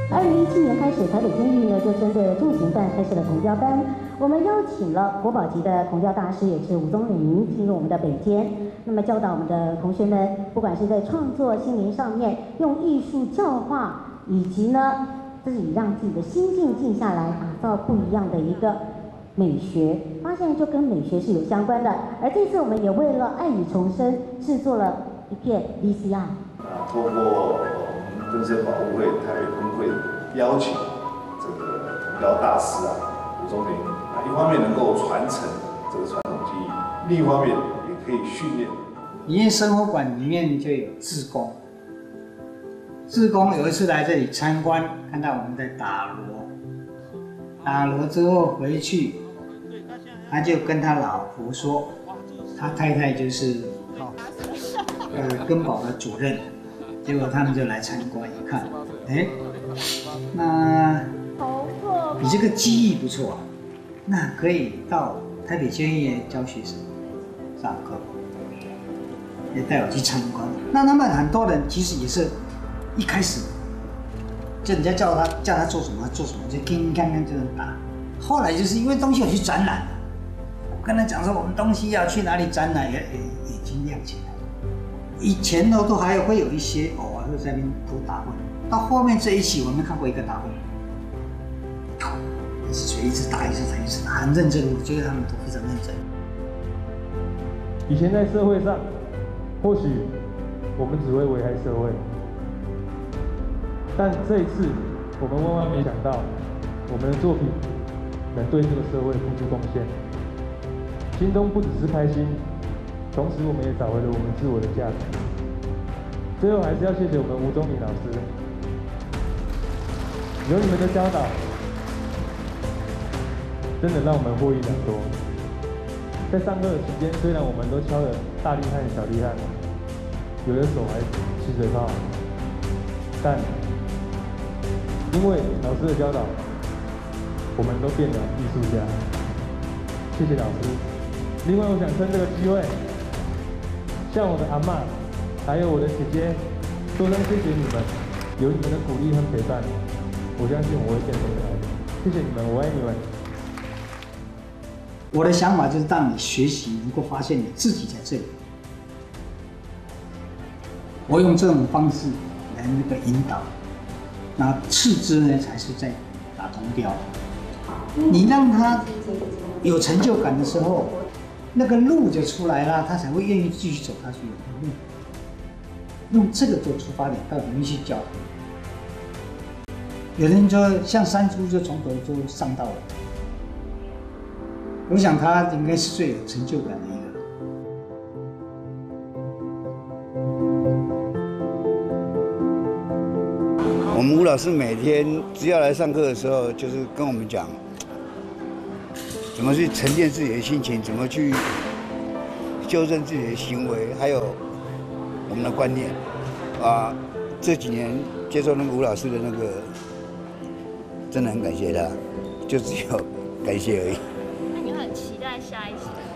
2017年开始，台北监狱呢就针对重刑犯开设了同调班。我们邀请了国宝级的同调大师，也是吴宗麟进入我们的北监，那么教导我们的同学们，不管是在创作、心灵上面，用艺术教化，以及呢自己让自己的心境静下来，打造不一样的一个美学。发现就跟美学是有相关的。而这次我们也为了爱与重生制作了一片 VCR。 透过我们更生保护会台北分会邀请这个同调大师吴宗麟一方面能够传承这个传统技艺，另一方面也可以训练。 因为生活馆里面就有志工，志工有一次来这里参观，看到我们在打锣，打锣之后回去，他就跟他老婆说，他太太就是根宝的主任，结果他们就来参观一看，那你这个技艺不错啊，那可以到台北监狱教学生上课，也带我去参观。那他们很多人其实也是一开始就人家叫他做什么做什么，就叮叮当当就能打。后来就是因为东西有去展览，我跟他讲说我们东西要去哪里展览，眼睛亮起来。以前都还会有一些会在那边偷打混，到后面这一期我没看过一个打混。是随一直打，一直打，一直打，很认真。我觉得他们都非常认真。 以前在社会上，或许我们只会危害社会，但这一次，我们万万没想到，我们的作品能对这个社会付出贡献。心中不只是开心，同时我们也找回了我们自我的价值。最后还是要谢谢我们吴宗麟老师，有你们的教导。真的让我们获益良多。在上课的期间，虽然我们都敲了大厉害、小厉害，有的手还起水泡，但因为老师的教导，我们都变了艺术家。谢谢老师。另外，我想趁这个机会，向我的阿嬷，还有我的姐姐，说声谢谢你们，有你们的鼓励和陪伴，我相信我会变得更好。谢谢你们，我爱你们。 我的想法就是让你学习能够发现你自己在这里。我用这种方式来引导，那次之呢才是在打铜雕。你让他有成就感的时候，那个路就出来了，他才会愿意继续走下去。用这个做出发点，到里面去教。有人说像山猪就从头就上到尾。我想他应该是最有成就感的一个人。 我们吴老师每天只要来上课的时候，就是跟我们讲怎么去沉淀自己的心情，怎么去纠正自己的行为，还有我们的观念。这几年接受那个吴老师的那个，真的很感谢他，就只有感谢而已。